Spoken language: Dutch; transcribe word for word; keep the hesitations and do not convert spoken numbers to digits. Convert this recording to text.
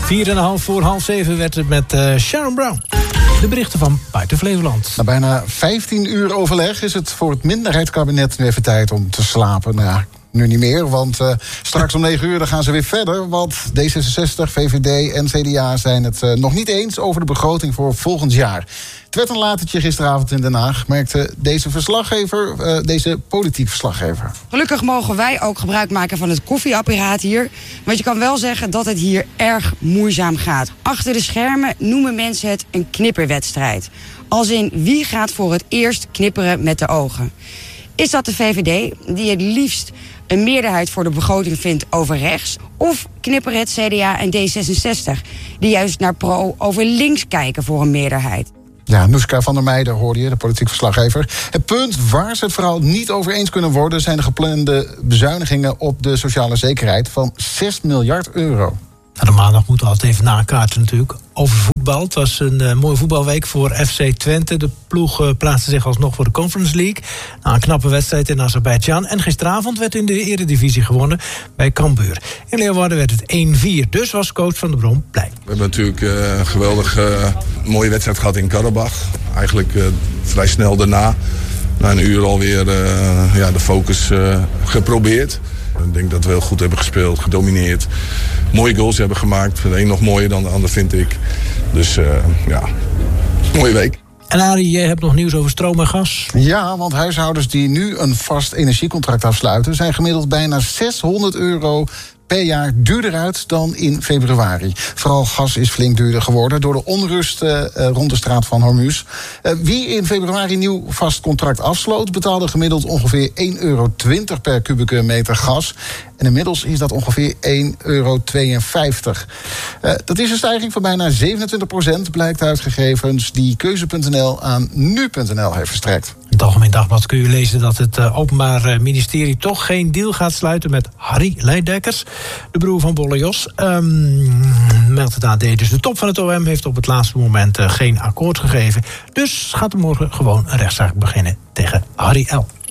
Vier en een half voor half zeven werd het met uh, Sharon Brown. De berichten van buiten Flevoland. Na bijna vijftien uur overleg is het voor het minderheidskabinet nu even tijd om te slapen. Nou ja, nu niet meer, want uh, straks om negen uur dan gaan ze weer verder. Want D zesenzestig, V V D en C D A zijn het uh, nog niet eens over de begroting voor volgend jaar. Het werd een latertje gisteravond in Den Haag, merkte deze verslaggever, uh, deze politiek verslaggever. Gelukkig mogen wij ook gebruik maken van het koffieapparaat hier. Want je kan wel zeggen dat het hier erg moeizaam gaat. Achter de schermen noemen mensen het een knipperwedstrijd. Als in wie gaat voor het eerst knipperen met de ogen. Is dat de V V D, die het liefst een meerderheid voor de begroting vindt over rechts? Of knipperen het C D A en D zesenzestig, die juist naar pro over links kijken voor een meerderheid? Ja, Noeska van der Meijden hoorde je, de politiek verslaggever. Het punt waar ze het vooral niet over eens kunnen worden zijn de geplande bezuinigingen op de sociale zekerheid van zes miljard euro. Nou, de maandag moeten we altijd even nakaarten natuurlijk. Over voetbal. Het was een uh, mooie voetbalweek voor F C Twente. De ploeg uh, plaatste zich alsnog voor de Conference League. Na een knappe wedstrijd in Azerbeidzjan. En gisteravond werd in de Eredivisie gewonnen bij Cambuur. In Leeuwarden werd het één vier. Dus was coach Van der Brom blij. We hebben natuurlijk uh, een geweldig uh, mooie wedstrijd gehad in Karabach. Eigenlijk uh, vrij snel daarna. Na een uur alweer uh, ja, de focus uh, geprobeerd. Ik denk dat we heel goed hebben gespeeld, gedomineerd. Mooie goals hebben gemaakt. De een nog mooier dan de ander, vind ik. Dus uh, ja, mooie week. En Arie, jij hebt nog nieuws over stroom en gas? Ja, want huishoudens die nu een vast energiecontract afsluiten zijn gemiddeld bijna zeshonderd euro per jaar duurder uit dan in februari. Vooral gas is flink duurder geworden door de onrust uh, rond de straat van Hormuz. Uh, wie in februari nieuw vast contract afsloot, betaalde gemiddeld ongeveer één euro twintig per kubieke meter gas. En inmiddels is dat ongeveer één euro tweeënvijftig. Uh, dat is een stijging van bijna zevenentwintig procent, blijkt uit gegevens die keuze punt n l aan nu punt n l heeft verstrekt. In het Algemeen Dagblad kun je lezen dat het uh, Openbaar Ministerie toch geen deal gaat sluiten met Harry Leidekkers, de broer van Bolle Jos. Um, meldt het A D. Dus de top van het O M heeft op het laatste moment uh, geen akkoord gegeven. Dus gaat er morgen gewoon een rechtszaak beginnen tegen Harry L.